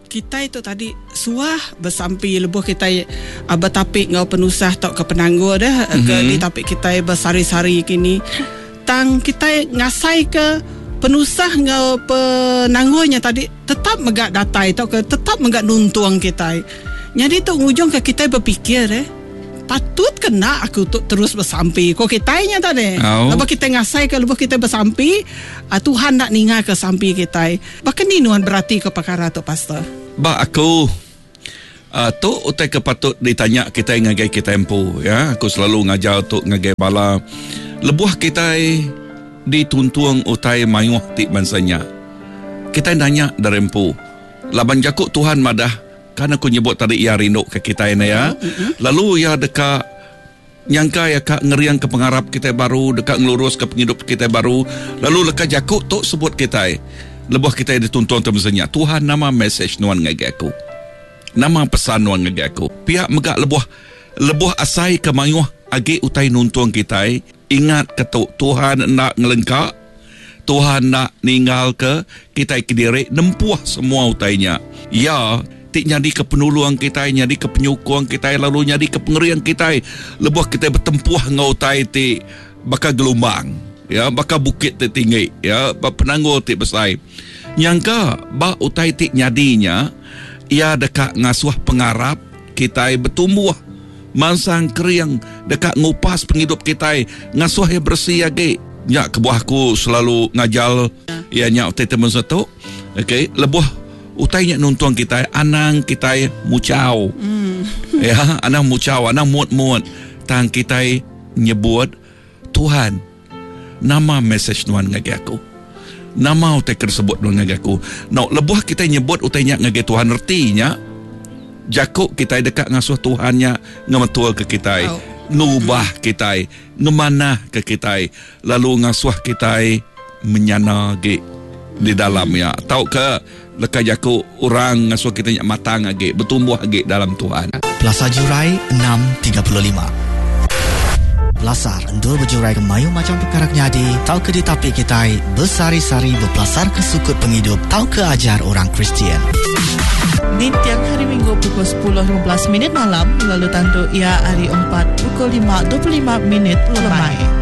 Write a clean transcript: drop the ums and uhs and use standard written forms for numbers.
kita itu tadi suah bersampi lebuh kita bertapik ngau penusah tok ke penanggur dah ke di tapik kita bersari-sari kini tang kita ngasai ke penusah ngau penanggurnya tadi tetap megak datai tok ke tetap megak nuntuang kita. Jadi tu ujung ke kita berfikir patut kena aku terus bersampi. Kau kitanya tadi. Lepas kita ngasai ke lepas kita bersampi, Tuhan nak ningal ke sampi kita. Bahkan ni nuan berarti ke perkara tu pastor. Aku tu utai ke patut ditanya kita ngagai kita empu ya. Aku selalu ngajar tu ngagai bala. Lebuh kita dituntuang utai mayuh ti bansanya. Kita nanya dari empu. Laban jakuk Tuhan madah. Kan aku nyebut tadi ia rindu ke kita ini ya. Lalu ia dekat nyangka ya kak ngeriang ke pengharap kita baru, dekat ngelurus ke penghidup kita baru. Lalu lekat jakuk tu sebut kita. Lebuh kita dituntun tersenya. Tuhan nama message nuan ngagi aku. Nama pesan nuan ngagi aku. Pihak megak lebuh asai ke mayuh agi utai nuntun kita. Ingat ketuk Tuhan nak ngelengkak. Tuhan nak ninggal ke kita kediri nempuh semua utainya. Ya, tik nyadi ke penuluang kita, nyadi ke penyukuang kita, lalu nyadi ke pengerian kita. Lebuh kita bertempuh ngau tai tik bakal gelombang, ya, bakal bukit tik tinggi, ya, penanggur tik besar. Nyangka ba utai tik nyadinya, ia dekat ngasuh pengarap kita bertumbuh. Mansang keriang dekat ngupas penghidup kita, ngasuh yang bersih lagi. Ya, kebuahku selalu ngajal, ya, nyak utai teman satu. Okay, lebuh utainya nuntuang kita, anang kita mucau. Ya, anang mucau, anang muat-muat. Tang kita nyebut Tuhan. Nama message Tuhan ngagi aku. Nama utai tersebut Tuhan ngagi aku. No, lebuh kita nyebut utainya ngagi Tuhan artinya jakuk kita dekat ngasuh Tuhannya ngemetul ke kita. Ngubah kita, ngemanah ke kita. Lalu ngasuh kita menyana di dalamnya. Tahu ke lekat jaku orang ngasuh kita nyak matang lagi, bertumbuh lagi dalam Tuhan. Plaza Jurai 635. Belasar endul berjurai ke mayu macam perkara nyadi. Tahu ke di tapik kita bersari-sari berpelasar ke sukut penghidup. Tahu ke ajar orang Kristian. Di tiang hari Minggu pukul 10.15 malam, lalu tentu ia hari 4 pukul 5.25 lemai.